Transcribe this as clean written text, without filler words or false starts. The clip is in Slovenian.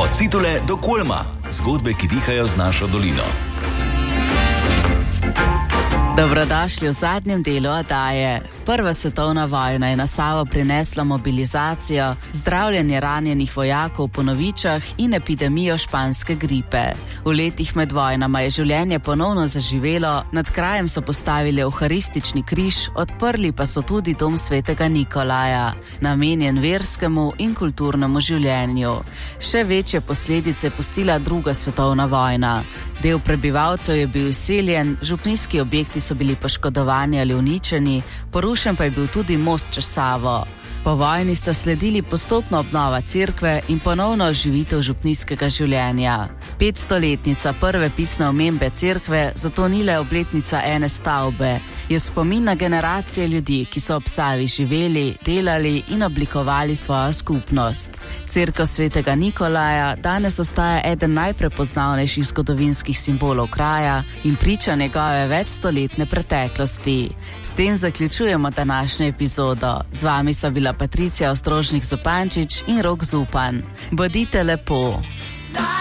Od Citule do Kulma. Zgodbe, ki dihajo z našo dolino. Dobrodošli v zadnjem delu oddaje. Prva svetovna vojna je na Savo prinesla mobilizacijo, zdravljenje ranjenih vojakov po novičah in epidemijo španske gripe. V letih med vojnama je življenje ponovno zaživelo, nad krajem so postavili euharistični križ, odprli pa so tudi dom svetega Nikolaja, namenjen verskemu in kulturnemu življenju. Še večje posledice pustila druga svetovna vojna. Del prebivalcev je bil izseljen, župnijski objekti so bili poškodovani ali uničeni, porušen pa je bil tudi most čez Savo. Po vojni sta sledili postopno obnova cerkve in ponovno oživitev župnijskega življenja. 500-letnica prve pisne omembe cerkve zato ni le obletnica ene stavbe, je spomin na generacije ljudi, ki so ob Savi živeli, delali in oblikovali svojo skupnost. Cerkev svetega Nikolaja danes ostaja eden najprepoznavnejših zgodovinskih simbolov kraja in priča njegove večstoletne preteklosti. S tem zaključujemo današnjo epizodo. Z vami so bila Patricija Ostrožnik Zupančič in Rok Zupan. Bodite lepo!